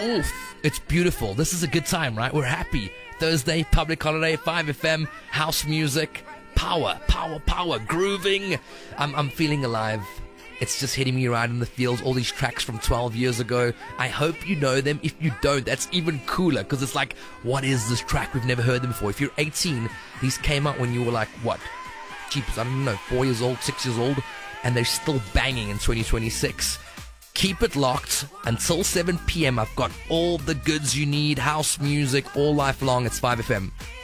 Oof, it's beautiful. This is a good time, right? We're happy. Thursday, public holiday, 5FM, house music, power, grooving. I'm feeling alive. It's just hitting me right in the feels. All these tracks from 12 years ago. I hope you know them. If you don't, that's even cooler, because it's like, what is this track? We've never heard them before. If you're 18, these came out when you were like, what? Jeepers, I don't know, 4 years old, 6 years old, and they're still banging in 2026. Keep it locked until 7 p.m. I've got all the goods you need, house music, all life long. It's 5FM.